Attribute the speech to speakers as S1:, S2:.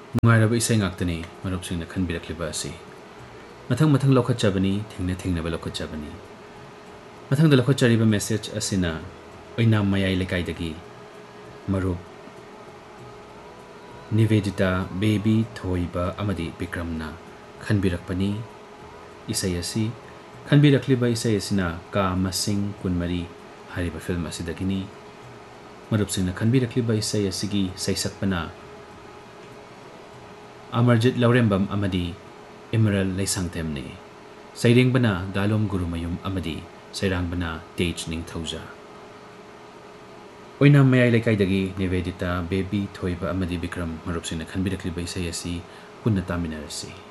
S1: ꯅꯨꯡꯉꯥꯏꯔꯕ ꯏꯁꯩ ꯉꯥꯛꯇꯅꯤ ꯃꯔꯨꯞꯁꯤꯡꯅ ꯈꯟꯕꯤꯔꯛꯂꯤꯕ ꯑꯁꯤ ꯃꯊꯪ ꯂꯧꯈꯠꯆꯕꯅꯤ ꯊꯦꯡꯅꯕ ꯂꯧꯈꯠꯆꯕꯅꯤ ꯃꯊꯪꯗ ꯂꯧꯈꯠꯆꯔꯤꯕ ꯃꯦꯁꯦꯖ ꯑꯁꯤꯅ ꯑꯣꯏꯅꯥꯝ ꯃꯌꯥꯏ ꯂꯩꯀꯥꯏꯗꯒꯤ ꯃꯔꯨꯞ ꯅꯤꯕꯦꯗꯤꯇꯥ ꯕꯦꯕꯤ ꯊꯣꯏꯕ ꯑꯃꯗꯤ ꯕꯤꯀ꯭ꯔꯝꯅ ꯈꯟꯕꯤꯔꯛꯄꯅꯤ ꯏꯁꯩ ꯑꯁꯤ ꯈꯟꯕꯤꯔꯛꯂꯤꯕ ꯏꯁꯩ ꯑꯁꯤꯅ ꯀꯥ ꯃꯁꯤꯡ 12 ꯍꯥꯏꯔꯤꯕ ꯐꯤꯜꯝ ꯑꯁꯤꯗꯒꯤꯅꯤ ꯃꯔꯨꯞꯁꯤꯡꯅ ꯈꯟꯕꯤꯔꯛꯂꯤꯕ ꯏꯁꯩ ꯑꯁꯤꯒꯤ ꯁꯩꯁꯛꯄꯅ ꯑꯃꯔꯖꯤꯠ ꯂꯧꯔꯦꯝꯕꯝ ꯑꯃꯗꯤ ꯏꯃꯔꯜ ꯂꯩꯁꯥꯡꯊꯦꯝꯅꯤ ꯁꯩꯔꯦꯡꯕꯅ ꯗꯥꯂꯣꯝ ꯒꯨꯔꯨꯃꯌꯨꯝ ꯑꯃꯗꯤ ꯁꯩꯔꯥꯡꯕꯅ ꯇꯦꯖ ꯅꯤꯡꯊꯧꯖꯥ ꯑꯣꯏꯅꯥꯝ ꯃꯌꯥꯏ ꯂꯩꯀꯥꯏꯗꯒꯤ ꯅꯤꯕꯦꯗꯤꯇꯥ ꯕꯦꯕꯤ ꯊꯣꯏꯕ ꯑꯃꯗꯤ ꯕꯤꯀ꯭ꯔꯝ ꯃꯔꯨꯞꯁꯤꯡꯅ ꯈꯟꯕꯤꯔꯛꯂꯤꯕ ꯏꯁꯩ ꯑꯁꯤ ꯄꯨꯟꯅ ꯇꯥꯃꯤꯟꯅꯔꯁꯤ